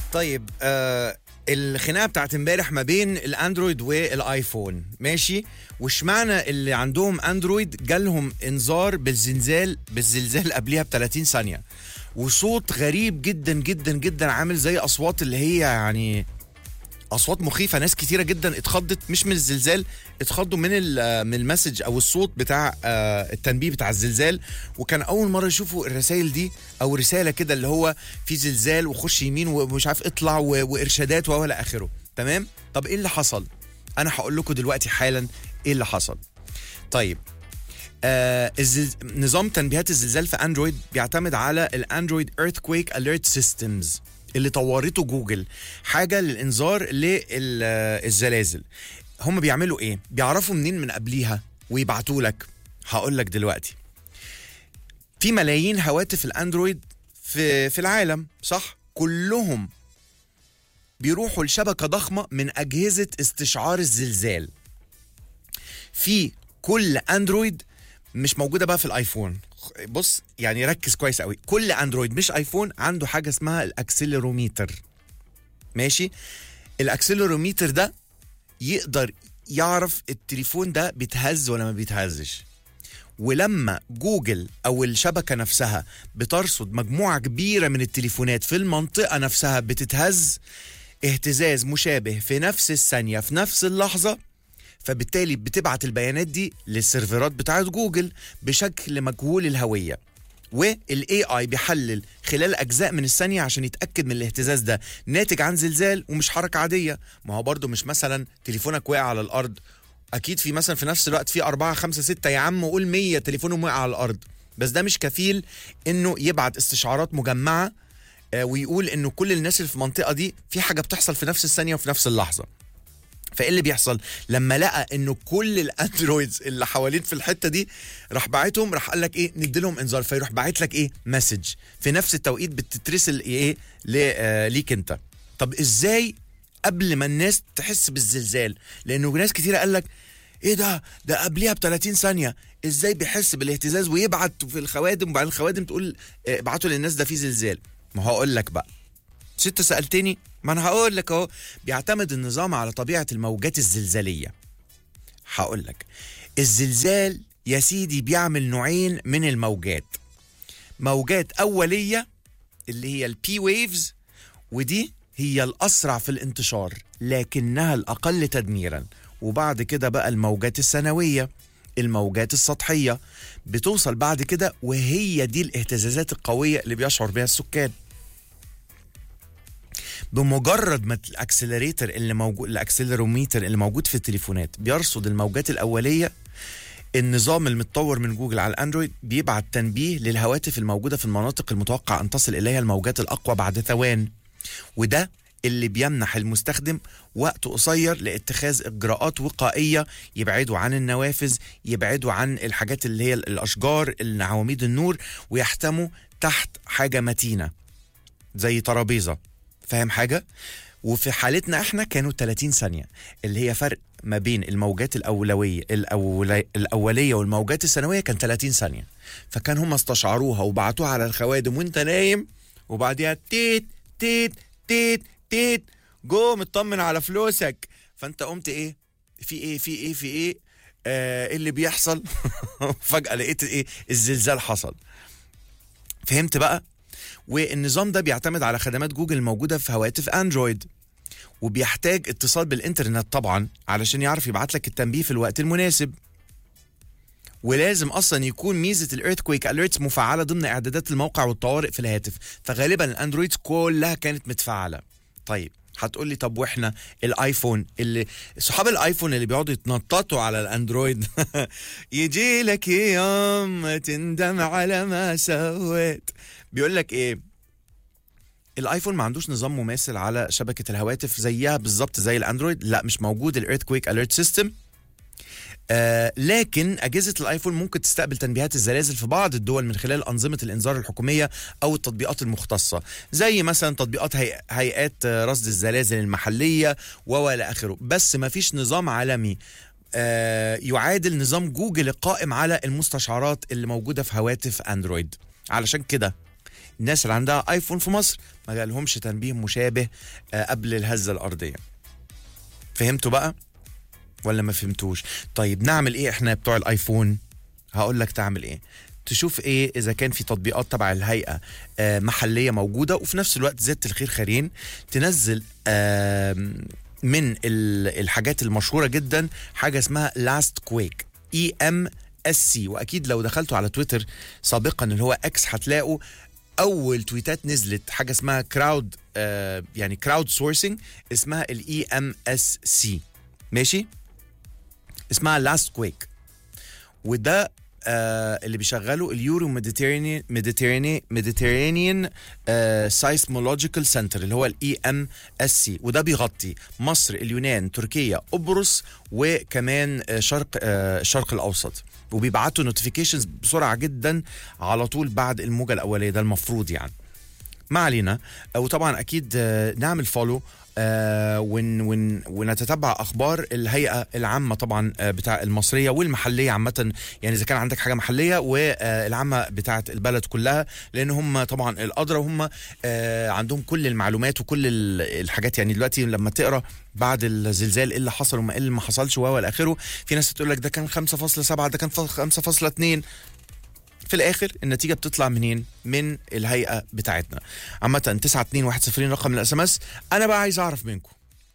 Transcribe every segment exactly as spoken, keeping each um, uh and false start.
طيب آه الخناقه بتاعت امبارح ما بين الاندرويد والايفون، ماشي، واشمعنى اللي عندهم اندرويد جالهم انذار بالزلزال بالزلزال قبلها ب ثلاثين ثانيه، وصوت غريب جدا جدا جدا عامل زي اصوات اللي هي يعني اصوات مخيفه. ناس كتيره جدا اتخضت، مش من الزلزال، اتخضوا من من المسج او الصوت بتاع التنبيه بتاع الزلزال، وكان اول مره يشوفوا الرسائل دي او رساله كده اللي هو في زلزال وخش يمين ومش عارف اطلع وارشادات ولا اخره. تمام. طب ايه اللي حصل؟ انا هقول لكم دلوقتي حالا ايه اللي حصل. طيب آه الزلز... نظام تنبيهات الزلزال في اندرويد بيعتمد على الاندرويد ايرثكويك اليرت سيستمز اللي طورته جوجل، حاجه للانذار للزلازل. هم بيعملوا ايه؟ بيعرفوا منين من قبليها ويبعتوا لك؟ هقول لك دلوقتي. في ملايين هواتف الاندرويد في في العالم، صح؟ كلهم بيروحوا لشبكه ضخمه من اجهزه استشعار الزلزال. في كل اندرويد، مش موجوده بقى في الايفون. بص يعني ركز كويس قوي، كل اندرويد مش ايفون عنده حاجه اسمها الاكسلروميتر، ماشي؟ الاكسلروميتر ده يقدر يعرف التليفون ده بيتهز ولا ما بيتهزش. ولما جوجل او الشبكه نفسها بترصد مجموعه كبيره من التليفونات في المنطقه نفسها بتتهز اهتزاز مشابه في نفس الثانيه في نفس اللحظه، فبالتالي بتبعت البيانات دي للسيرفرات بتاعت جوجل بشكل مجهول الهوية، والاي اي بيحلل خلال اجزاء من الثانية عشان يتأكد من الاهتزاز ده ناتج عن زلزال ومش حركة عادية. ما هو برضو مش مثلا تليفونك وقع على الارض، اكيد في مثلا في نفس الوقت في اربعة خمسة ستة يا عم قول مية تليفونهم وقع على الارض، بس ده مش كفيل انه يبعت استشعارات مجمعة آه ويقول انه كل الناس اللي في المنطقة دي في حاجة بتحصل في نفس الثانية وفي نفس اللحظة. فايه اللي بيحصل؟ لما لقى انه كل الاندرويدز اللي حوالين في الحته دي راح باعتهم، راح قال لك ايه؟ ندي لهم انذار، فيروح باعت لك ايه؟ مسج في نفس التوقيت بتترسل ايه آه ليك انت. طب ازاي قبل ما الناس تحس بالزلزال؟ لانه ناس كتيره قال لك ايه ده ده قبليها ب ثلاثين ثانيه، ازاي بيحس بالاهتزاز ويبعت في الخوادم وبعد الخوادم تقول آه ابعتوا للناس ده في زلزال؟ ما هقول لك بقى. ست سألتني، ما انا هقول لك اهو. بيعتمد النظام على طبيعة الموجات الزلزالية. هقول لك الزلزال يا سيدي بيعمل نوعين من الموجات. موجات أولية اللي هي البي ويفز، ودي هي الأسرع في الانتشار لكنها الأقل تدميرا. وبعد كده بقى الموجات الثانوية، الموجات السطحية، بتوصل بعد كده وهي دي الاهتزازات القوية اللي بيشعر بها السكان. بمجرد ما الاكسلريتر اللي موجود الاكسلروميتر اللي موجود في التليفونات بيرصد الموجات الاوليه، النظام المتطور من جوجل على الاندرويد بيبعت تنبيه للهواتف الموجوده في المناطق المتوقع ان تصل اليها الموجات الاقوى بعد ثوان، وده اللي بيمنح المستخدم وقت قصير لاتخاذ اجراءات وقائيه، يبعدوا عن النوافذ، يبعدوا عن الحاجات اللي هي الاشجار، عواميد النور، ويحتموا تحت حاجه متينه زي ترابيزه. فاهم حاجة؟ وفي حالتنا احنا كانوا ثلاثين ثانية، اللي هي فرق ما بين الموجات الأولوية الأولي الأولية والموجات الثانوية كان ثلاثين ثانية. فكان هم استشعروها وبعتوها على الخوادم وانت نايم، وبعديها تيت تيت تيت تيت جو مطمن على فلوسك. فانت قمت ايه؟ في ايه في ايه في ايه آه ايه اللي بيحصل؟ فجأة لقيت ايه؟ الزلزال حصل. فهمت بقى؟ والنظام ده بيعتمد على خدمات جوجل الموجودة في هواتف اندرويد، وبيحتاج اتصال بالانترنت طبعا علشان يعرف يبعت لك التنبيه في الوقت المناسب. ولازم اصلا يكون ميزة الايرثكويك اليرتس مفعلة ضمن اعدادات الموقع والطوارئ في الهاتف، فغالبا الاندرويد كلها كانت متفعلة. طيب هتقول لي طب واحنا الايفون، اللي صحاب الايفون اللي بيقعدوا يتنططوا على الاندرويد يجي لك يوم تندم على ما سويت. بيقول لك ايه؟ الايفون ما عندوش نظام مماثل على شبكة الهواتف زيها بالظبط زي الاندرويد، لا مش موجود الايرثكويك اليرت سيستم. آه لكن أجهزة الآيفون ممكن تستقبل تنبيهات الزلازل في بعض الدول من خلال أنظمة الإنذار الحكومية أو التطبيقات المختصة، زي مثلا تطبيقات هي... هيئات رصد الزلازل المحلية ولا آخره. بس ما فيش نظام عالمي آه يعادل نظام جوجل القائم على المستشعرات اللي موجودة في هواتف أندرويد. علشان كده الناس اللي عندها ايفون في مصر ما جالهمش تنبيه مشابه قبل الهزة الأرضية. فهمتوا بقى ولا ما فهمتوش؟ طيب نعمل ايه احنا بتوع الايفون؟ هقول لك تعمل ايه. تشوف ايه اذا كان في تطبيقات تبع الهيئة محلية موجودة، وفي نفس الوقت زدت الخير خيرين تنزل من الحاجات المشهورة جدا حاجة اسمها لاست كويك اي ام اس سي. واكيد لو دخلتوا على تويتر سابقا اللي هو اكس هتلاقوا اول تويتات نزلت حاجة اسمها كراود آه يعني كراود سورسنج اسمها الاي ام اس سي. ماشي، اسمها لاست كويك، وده آه اللي بيشغلوا اليورو ميديتيرينيان ميديتيرينيان ميديتيرينيان سايسمولوجيكال سنتر اللي هو الاي ام اس سي، وده بيغطي مصر، اليونان، تركيا، قبرص، وكمان آه شرق آه الشرق الاوسط، وبيبعتوا نوتيفيكيشنز بسرعه جدا على طول بعد الموجه الاوليه. ده المفروض يعني. ما علينا. وطبعا اكيد آه نعمل فولو آه ون ون ونتتبع اخبار الهيئه العامه طبعا آه بتاع المصريه والمحليه عامه، يعني اذا كان عندك حاجه محليه والعامه بتاعه البلد كلها، لان هم طبعا الادرى وهم آه عندهم كل المعلومات وكل الحاجات. يعني دلوقتي لما تقرا بعد الزلزال ايه اللي حصل وما ايه اللي ما حصلش والى اخره، في ناس تقول لك ده كان خمسة فاصلة سبعة ده كان خمسة فاصلة اثنين. في الاخر النتيجه بتطلع منين؟ من الهيئه بتاعتنا. عامه تسعة اتنين واحد صفر رقم الاس ام اس. انا بقى عايز اعرف منكم،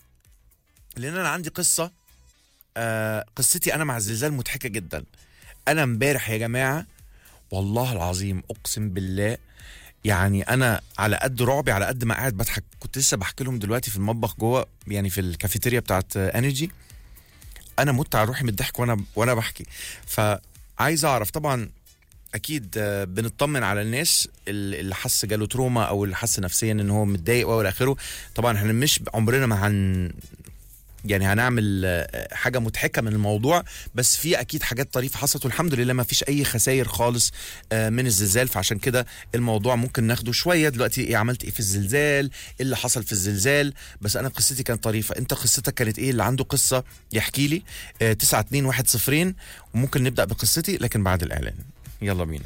لان انا عندي قصه آه قصتي انا مع الزلزال مضحكه جدا. انا امبارح يا جماعه والله العظيم اقسم بالله، يعني انا على قد رعبي على قد ما قاعد بضحك. كنت لسه بحكي لهم دلوقتي في المطبخ جوه، يعني في الكافيتيريا بتاعت انرجي، انا مت على روحي من الضحك وانا وانا بحكي. فعايز اعرف طبعا، اكيد بنطمن على الناس اللي حس جاله تروما او اللي حس نفسيا ان هو متضايق والى اخره. طبعا احنا مش عمرنا ما هن يعني هنعمل حاجه مضحكه من الموضوع، بس في اكيد حاجات طريفه حصلت والحمد لله ما فيش اي خسائر خالص من الزلزال. فعشان كده الموضوع ممكن ناخده شويه دلوقتي. ايه عملت ايه في الزلزال، ايه اللي حصل في الزلزال؟ بس انا قصتي كانت طريفه. انت قصتك كانت ايه؟ اللي عنده قصه يحكي لي. تسعة اتنين واحد صفرين. وممكن نبدا بقصتي لكن بعد الاعلان. يلا بينا.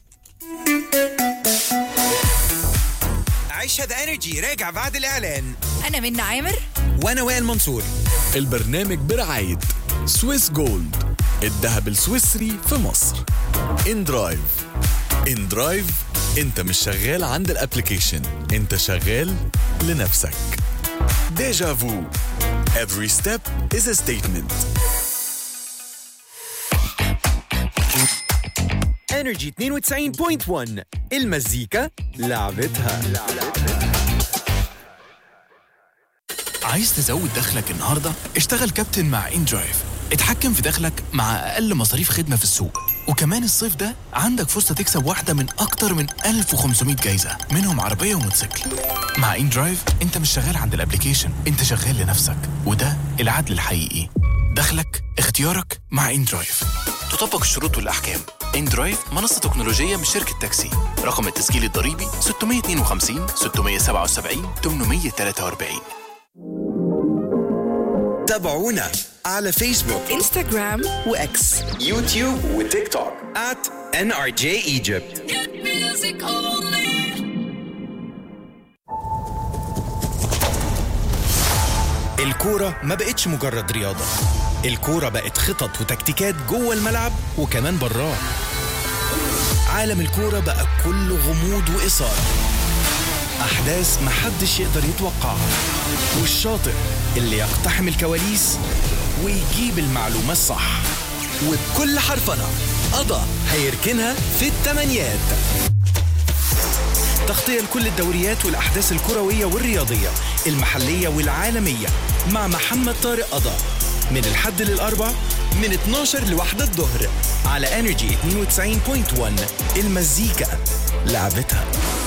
عيشها ذا انرجي راجع بعد الاعلان. انا منى عامر وانا وائل منصور. البرنامج برعاية سويس جولد، الذهب السويسري في مصر. ان درايف. ان درايف انت مش شغال عند الابليكيشن، انت شغال لنفسك. ديجا فو every step is a statement. انرجي اثنين وتسعين فاصلة واحد المزيكا لعبتها. عايز تزود دخلك النهارده؟ اشتغل كابتن مع ان درايف. اتحكم في دخلك مع اقل مصاريف خدمه في السوق، وكمان الصيف ده عندك فرصه تكسب واحده من اكتر من ألف وخمسمية جايزه، منهم عربيه وموتوسيكل. مع ان درايف انت مش شغال عند الابليكيشن، انت شغال لنفسك، وده العدل الحقيقي. دخلك اختيارك مع ان درايف. تطبق الشروط والاحكام. ان درايف منصه تكنولوجيه من شركه تاكسي. رقم التسجيل الضريبي ستمية اتنين وخمسين ستمية سبعة وسبعين تمنمية تلاتة وأربعين. تابعونا على فيسبوك، انستغرام واكس، يوتيوب وتيك توك at إن آر جي Egypt. الكورة ما بقتش مجرد رياضة، الكورة بقت خطط وتكتيكات جوه الملعب وكمان براه. عالم الكورة بقى كله غموض وإثارة، أحداث محدش يقدر يتوقعها، والشاطر اللي يقتحم الكواليس ويجيب المعلومة الصح، وبكل حرفنة قضى هيركنها في التمانيات. تغطية لكل الدوريات والأحداث الكروية والرياضية المحلية والعالمية مع محمد طارق قضى من الحد للأربع من اتناشر لواحدة الظهر على انرجي اثنين وتسعين فاصلة واحد المزيكا لعبتها.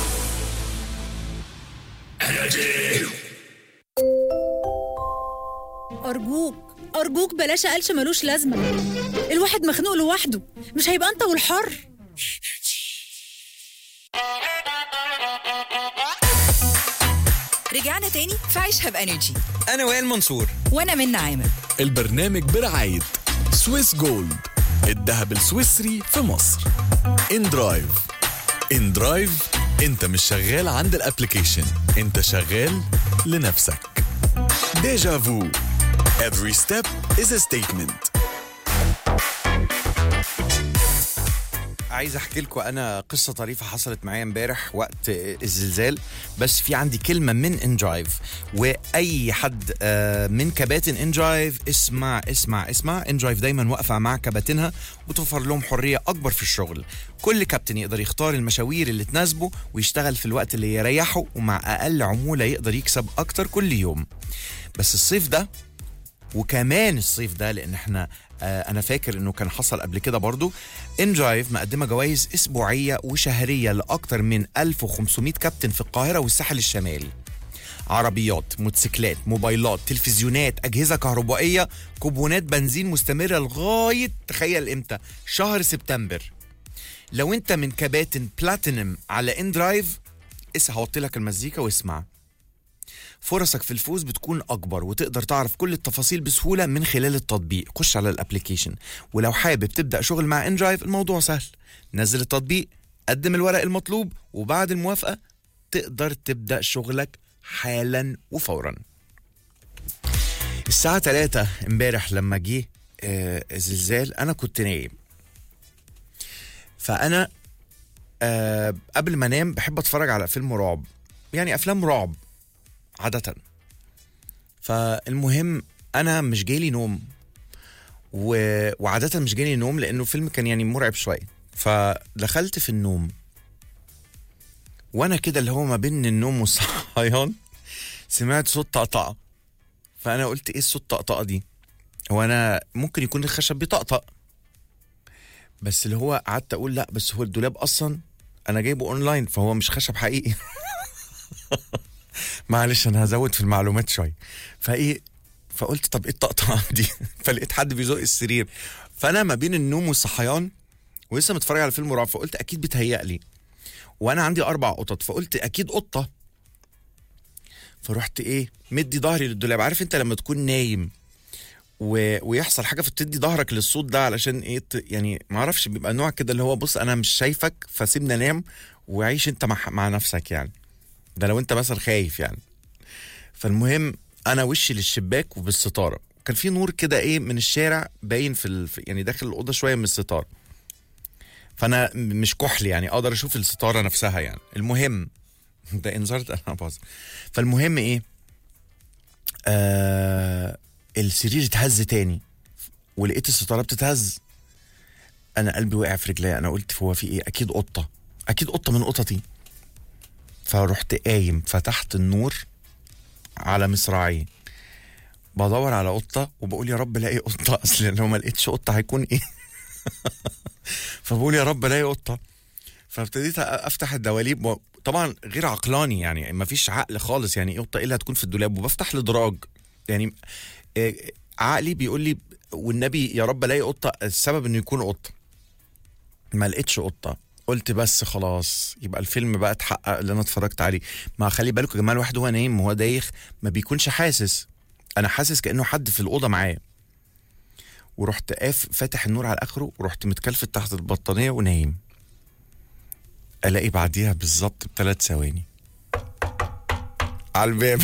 أرجوك أرجوك بلاش قلش ملوش لازمة، الواحد مخنوق لوحده، مش هيبقى أنت والحر. رجعنا تاني في عيشها بانرجي. أنا وائل منصور وانا منى عامر. البرنامج برعاية سويس جولد، الذهب السويسري في مصر. ان درايف. ان درايف انت مش شغال عند الابليكيشن، انت شغال لنفسك. ديجا فو. Every step is a statement. عايز احكي لكم انا قصه طريفه حصلت معايا امبارح وقت الزلزال، بس في عندي كلمه من اندرايف، واي حد من كباتن اندرايف اسمع اسمع اسمع. اندرايف دايما واقفه مع كباتنها وتوفر لهم حريه اكبر في الشغل. كل كابتن يقدر يختار المشاوير اللي تناسبه ويشتغل في الوقت اللي يريحه، ومع اقل عموله يقدر يكسب اكتر كل يوم. بس الصيف ده وكمان الصيف ده، لان احنا آه انا فاكر انه كان حصل قبل كده برضو، اندرايف مقدمه جوائز اسبوعيه وشهريه لاكتر من ألف وخمسمية كابتن في القاهره والساحل الشمالي. عربيات، موتوسيكلات، موبايلات، تلفزيونات، اجهزه كهربائيه، كوبونات بنزين مستمره لغايه تخيل امتى؟ شهر سبتمبر. لو انت من كباتن بلاتينم على اندرايف، اسا هحط لك المزيكا واسمع. فرصك في الفوز بتكون أكبر، وتقدر تعرف كل التفاصيل بسهولة من خلال التطبيق. خش على الابليكيشن، ولو حابب تبدأ شغل مع اندرايف الموضوع سهل. نزل التطبيق، قدم الورق المطلوب، وبعد الموافقة تقدر تبدأ شغلك حالا وفورا. الساعة ثلاثة امبارح لما جه آه الزلزال أنا كنت نايم. فأنا آه قبل ما انام بحب اتفرج على فيلم رعب، يعني أفلام رعب عادة. فالمهم أنا مش جايلي نوم، و... وعادة مش جايلي نوم لأنه الفيلم كان يعني مرعب شوية. فدخلت في النوم، وأنا كده اللي هو ما بين النوم والصحيان سمعت صوت طقطقة. فأنا قلت إيه الصوت طقطقة دي؟ هو أنا ممكن يكون الخشب بيطقطق، بس اللي هو قعدت أقول لأ، بس هو الدولاب أصلا أنا جايبه أونلاين فهو مش خشب حقيقي. معلش انا هزود في المعلومات شويه. فايه فقلت طب ايه الطقطقه دي؟ فلقيت حد بيزق السرير، فانا ما بين النوم والصحيان ولسه متفرج على فيلم رعب، فقلت اكيد بتهيألي، وانا عندي اربع قطط فقلت اكيد قطه. فرحت ايه مدي ظهري للدولاب. عارف انت لما تكون نايم و... ويحصل حاجه فتدي ظهرك للصوت ده علشان ايه ت... يعني ما اعرفش، بيبقى نوع كده اللي هو بص انا مش شايفك فسيبنا نام وعيش انت مع, مع نفسك يعني. ده لو انت مثلا خايف يعني. فالمهم انا وشي للشباك وبالستاره، كان في نور كده ايه من الشارع باين في ال... يعني داخل الاوضه شويه من الستاره، فانا مش كحل يعني اقدر اشوف الستاره نفسها يعني. المهم ده انذار انا باظ. فالمهم ايه آه السرير اتهز تاني ولقيت الستاره بتتهز. انا قلبي وقع في رجلي، انا قلت هو في ايه؟ اكيد قطه، اكيد قطه من قططي. فرحت قايم فتحت النور على مصراعي بدور على قطه وبقول يا رب الاقي قطه، اصل لو ما لقيتش قطه هيكون ايه؟ فبقول يا رب الاقي قطه. فابتديت افتح الدواليب، طبعا غير عقلاني يعني ما فيش عقل خالص، يعني ايه قطه ايه اللي هتكون في الدولاب؟ وبفتح الادراج يعني عقلي بيقول لي والنبي يا رب الاقي قطه، السبب انه يكون قطه. ما لقيتش قطه، قلت بس خلاص يبقى الفيلم بقى اتحقق اللي انا اتفرجت عليه. ما خلي بالكم يا جماعه الواحد وهو نايم وهو دايخ ما بيكونش حاسس، انا حاسس كانه حد في الاوضه معايا. ورحت قاف فاتح النور على اخره ورحت متكلفت تحت البطانيه ونايم. الاقي بعديها بالظبط بثلاث ثواني على الباب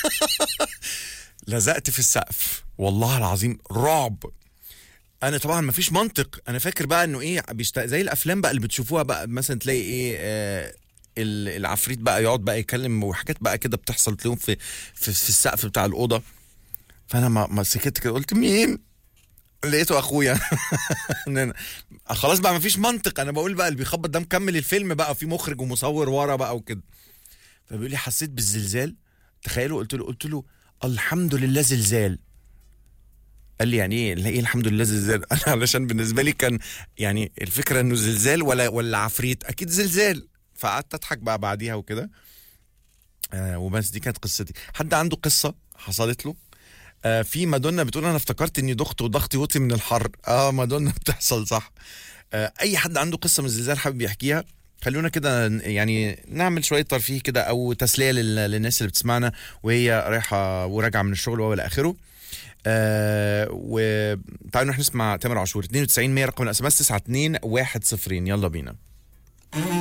لزقت في السقف والله العظيم رعب. انا طبعا ما فيش منطق، انا فاكر بقى انه ايه بيشت... زي الافلام بقى اللي بتشوفوها بقى مثلا تلاقي ايه آه العفريت بقى يقعد بقى يتكلم وحاجات بقى كده بتحصل تلاقيهم في, في في السقف بتاع الاوضه. فانا ما, ما سكت كده قلت مين؟ لقيته اخويا. خلاص بقى ما فيش منطق، انا بقول بقى اللي بيخبط ده مكمل الفيلم بقى في مخرج ومصور ورا بقى وكده. فبيقول لي حسيت بالزلزال. تخيلوا قلت له قلت له الحمد لله زلزال. قال لي يعني ايه؟ ايه الحمد لله زلزال؟ انا علشان بالنسبه لي كان يعني الفكره انه زلزال ولا ولا عفريت، اكيد زلزال. فقعدت اضحك بقى بعديها وكده. آه وبس دي كانت قصتي. حد عنده قصه حصلت له؟ آه في مادونا بتقول انا افتكرت اني دخت وضغطي وطي من الحر. اه مادونا بتحصل صح. آه اي حد عنده قصه من الزلزال حابب يحكيها خلونا كده يعني نعمل شويه ترفيه كده او تسليه للناس اللي بتسمعنا وهي رايحه وراجعه من الشغل والى اخره. آه وتعالوا نروح نسمع تامر عاشور. اتنين وتسعين مية رقم الاس ام اس تسعة اتنين واحد صفر. يلا بينا.